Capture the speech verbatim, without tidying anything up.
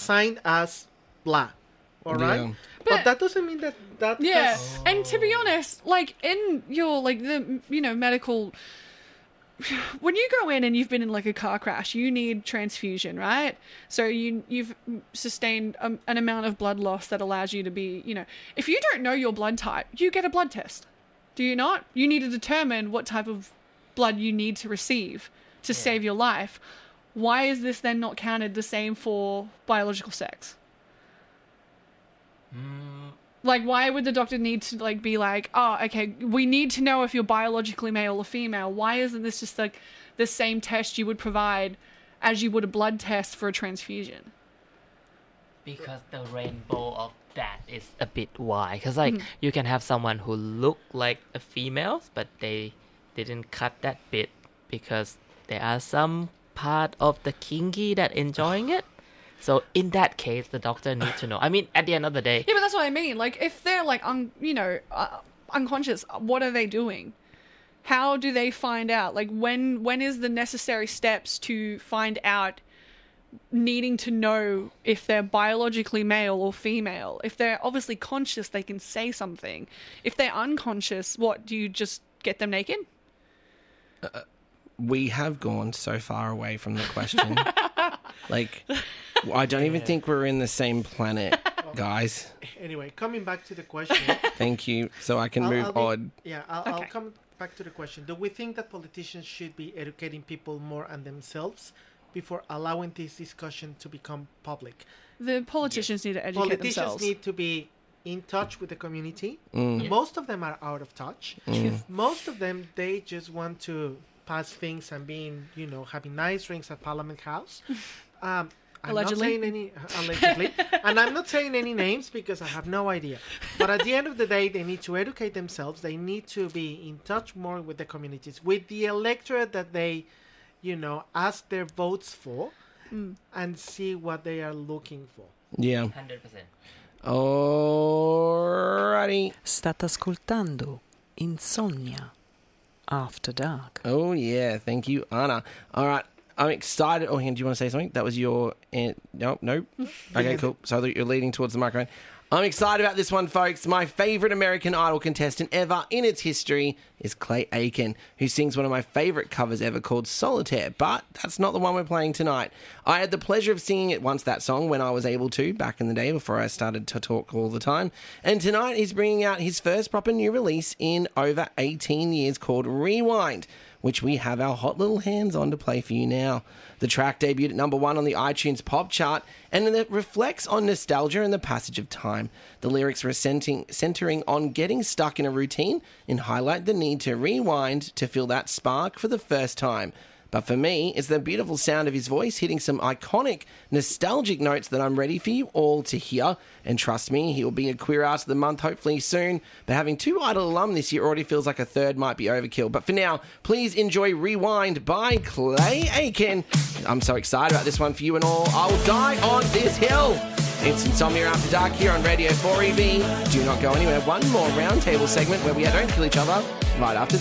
assigned as blah. All right, Yeah. but, But- that doesn't mean that that Yeah, has- and to be honest, like in your like the you know medical, when you go in and you've been in like a car crash, you need transfusion, right? So you you've sustained a, an amount of blood loss that allows you to be, you know, if you don't know your blood type, you get a blood test. Do you not? You need to determine what type of blood you need to receive to save your life. Why is this then not counted the same for biological sex? Like, why would the doctor need to, like, be like, oh, okay, we need to know if you're biologically male or female. Why isn't this just, like, the same test you would provide as you would a blood test for a transfusion? Because the rainbow of that is a bit wide. Because, like, you can have someone who look like a female, but they didn't cut that bit because there are some part of the kinky that enjoying it. So in that case, the doctor needs to know. I mean, at the end of the day, Yeah, but that's what I mean. Like, if they're, like, un- you know, uh, unconscious, what are they doing? How do they find out? Like, when when is the necessary steps to find out needing to know if they're biologically male or female? If they're obviously conscious, they can say something. If they're unconscious, what, do you just get them naked? We have gone so far away from the question. Like, I don't even think we're in the same planet, guys. Anyway, coming back to the question. Thank you. So I can I'll- move I'll be- on. Yeah, I'll, I'll Okay. come back to the question. Do we think that politicians should be educating people more on themselves before allowing this discussion to become public? The politicians need to educate Politicians themselves. need to be in touch with the community. Mm. Most of them are out of touch. Most of them, they just want to pass things and being, you know, having nice drinks at Parliament House. Um, I'm Allegedly. not saying any allegedly, and I'm not saying any names because I have no idea. But at the end of the day, they need to educate themselves. They need to be in touch more with the communities, with the electorate that they, you know, ask their votes for, and see what they are looking for. Yeah. one hundred percent. Alrighty. State ascoltando Insomnia After Dark. Oh, yeah. Thank you, Anna. All right. I'm excited. Oh, Hen, do you want to say something? That was your... Uh, no, no. Okay, cool. So you're leading towards the microphone. I'm excited about this one, folks. My favourite American Idol contestant ever in its history is Clay Aiken, who sings one of my favourite covers ever called Solitaire, but that's not the one we're playing tonight. I had the pleasure of singing it once, that song, when I was able to, back in the day before I started to talk all the time. And tonight he's bringing out his first proper new release in over eighteen years called Rewind, which we have our hot little hands on to play for you now. The track debuted at number one on the iTunes pop chart, and it reflects on nostalgia and the passage of time. The lyrics were centering, centering on getting stuck in a routine and highlight the need to rewind to feel that spark for the first time. But for me, it's the beautiful sound of his voice hitting some iconic, nostalgic notes that I'm ready for you all to hear. And trust me, he will be a Queer Artist of the Month hopefully soon. But having two Idol alum this year already feels like a third might be overkill. But for now, please enjoy Rewind by Clay Aiken. I'm so excited about this one for you and all. I'll die on this hill. It's Insomnia After Dark here on Radio four E B. Do not go anywhere. One more roundtable segment where we don't kill each other right after this.